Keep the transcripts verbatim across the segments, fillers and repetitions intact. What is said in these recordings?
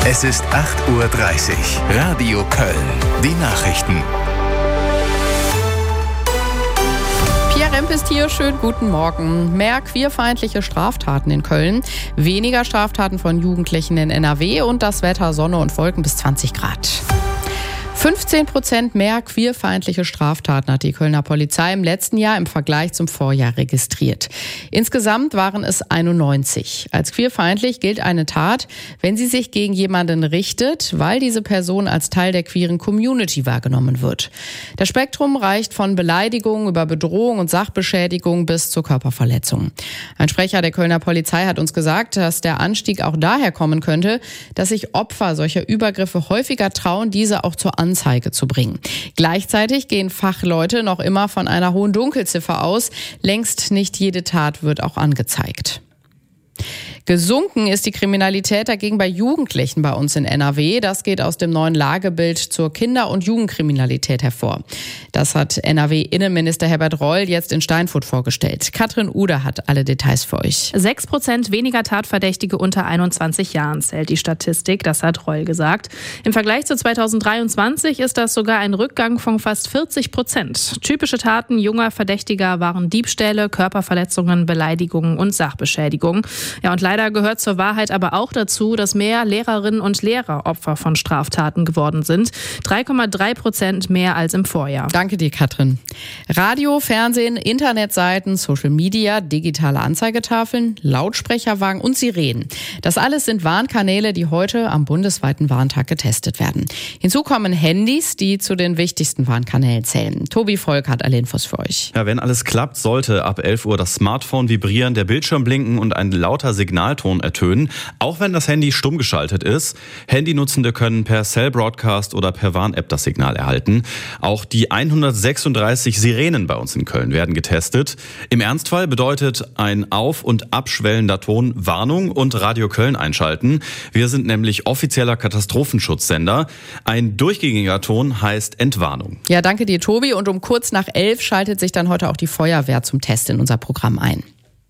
Es ist acht Uhr dreißig. Radio Köln. Die Nachrichten. Pia Remp ist hier. Schönen guten Morgen. Mehr queerfeindliche Straftaten in Köln, weniger Straftaten von Jugendlichen in N R W und das Wetter Sonne und Wolken bis zwanzig Grad. fünfzehn Prozent mehr queerfeindliche Straftaten hat die Kölner Polizei im letzten Jahr im Vergleich zum Vorjahr registriert. Insgesamt waren es einundneunzig. Als queerfeindlich gilt eine Tat, wenn sie sich gegen jemanden richtet, weil diese Person als Teil der queeren Community wahrgenommen wird. Das Spektrum reicht von Beleidigung über Bedrohung und Sachbeschädigung bis zur Körperverletzung. Ein Sprecher der Kölner Polizei hat uns gesagt, dass der Anstieg auch daher kommen könnte, dass sich Opfer solcher Übergriffe häufiger trauen, diese auch zur Anzeige zu bringen. Gleichzeitig gehen Fachleute noch immer von einer hohen Dunkelziffer aus. Längst nicht jede Tat wird auch angezeigt. Gesunken ist die Kriminalität dagegen bei Jugendlichen bei uns in N R W. Das geht aus dem neuen Lagebild zur Kinder- und Jugendkriminalität hervor. Das hat N R W-Innenminister Herbert Reul jetzt in Steinfurt vorgestellt. Katrin Uder hat alle Details für euch. Sechs Prozent weniger Tatverdächtige unter einundzwanzig Jahren zählt die Statistik, das hat Reul gesagt. Im Vergleich zu zweitausenddreiundzwanzig ist das sogar ein Rückgang von fast vierzig Prozent. Typische Taten junger Verdächtiger waren Diebstähle, Körperverletzungen, Beleidigungen und Sachbeschädigung. Ja, und leider gehört zur Wahrheit aber auch dazu, dass mehr Lehrerinnen und Lehrer Opfer von Straftaten geworden sind. drei Komma drei Prozent mehr als im Vorjahr. Danke dir, Katrin. Radio, Fernsehen, Internetseiten, Social Media, digitale Anzeigetafeln, Lautsprecherwagen und Sirenen. Das alles sind Warnkanäle, die heute am bundesweiten Warntag getestet werden. Hinzu kommen Handys, die zu den wichtigsten Warnkanälen zählen. Tobi Volk hat alle Infos für euch. Ja, wenn alles klappt, sollte ab elf Uhr das Smartphone vibrieren, der Bildschirm blinken und ein lauter Signalton ertönen, auch wenn das Handy stumm geschaltet ist. Handynutzende können per Cell Broadcast oder per Warn-App das Signal erhalten. Auch die hundertsechsunddreißig Sirenen bei uns in Köln werden getestet. Im Ernstfall bedeutet ein auf- und abschwellender Ton Warnung und Radio Köln einschalten. Wir sind nämlich offizieller Katastrophenschutzsender. Ein durchgängiger Ton heißt Entwarnung. Ja, danke dir, Tobi. Und um kurz nach elf schaltet sich dann heute auch die Feuerwehr zum Test in unser Programm ein.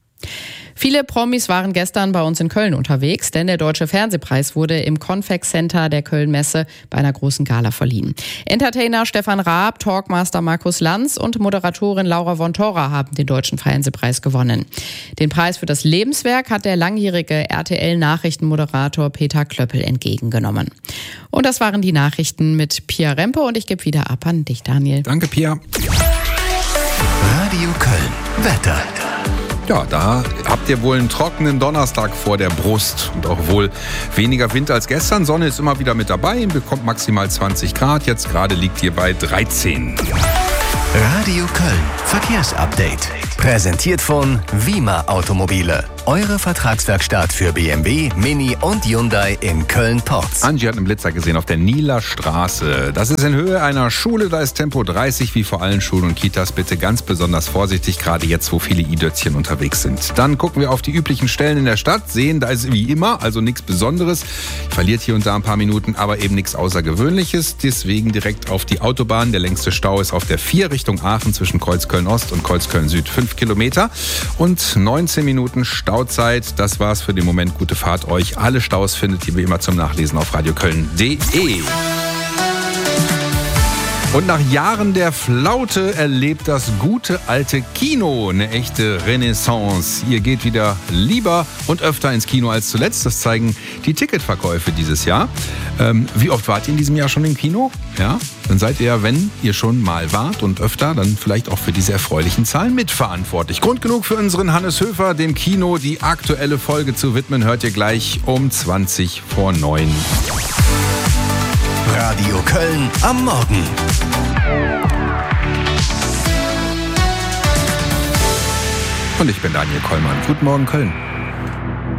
Viele Promis waren gestern bei uns in Köln unterwegs, denn der Deutsche Fernsehpreis wurde im Convex Center der Köln-Messe bei einer großen Gala verliehen. Entertainer Stefan Raab, Talkmaster Markus Lanz und Moderatorin Laura von Thora haben den Deutschen Fernsehpreis gewonnen. Den Preis für das Lebenswerk hat der langjährige R T L-Nachrichtenmoderator Peter Klöppel entgegengenommen. Und das waren die Nachrichten mit Pia Rempe und ich gebe wieder ab an dich, Daniel. Danke, Pia. Radio Köln. Wetter. Ja, da habt ihr wohl einen trockenen Donnerstag vor der Brust und auch wohl weniger Wind als gestern. Sonne ist immer wieder mit dabei, bekommt maximal zwanzig Grad. Jetzt gerade liegt ihr bei dreizehn. Radio Köln. Verkehrsupdate. Präsentiert von Wima Automobile. Eure Vertragswerkstatt für B M W, Mini und Hyundai in Köln-Porz. Angie hat einen Blitzer gesehen auf der Nieler Straße. Das ist in Höhe einer Schule, da ist Tempo dreißig, wie vor allen Schulen und Kitas. Bitte ganz besonders vorsichtig, gerade jetzt, wo viele I-Dötzchen unterwegs sind. Dann gucken wir auf die üblichen Stellen in der Stadt, sehen, da ist wie immer, also nichts Besonderes. Verliert hier und da ein paar Minuten, aber eben nichts Außergewöhnliches. Deswegen direkt auf die Autobahn. Der längste Stau ist auf der vier Richtung Aachen zwischen Kreuzköln-Ost und Kreuzköln-Süd. Fünf Kilometer und neunzehn Minuten Stau. Stauzeit. Das war's für den Moment. Gute Fahrt euch. Alle Staus findet ihr wie immer zum Nachlesen auf radioköln punkt de. Und nach Jahren der Flaute erlebt das gute alte Kino eine echte Renaissance. Ihr geht wieder lieber und öfter ins Kino als zuletzt. Das zeigen die Ticketverkäufe dieses Jahr. Ähm, wie oft wart ihr in diesem Jahr schon im Kino? Ja, dann seid ihr, wenn ihr schon mal wart und öfter, dann vielleicht auch für diese erfreulichen Zahlen mitverantwortlich. Grund genug für unseren Hannes Höfer, dem Kino die aktuelle Folge zu widmen, hört ihr gleich um zwanzig vor neun. Radio Köln am Morgen. Und ich bin Daniel Kollmann. Guten Morgen, Köln.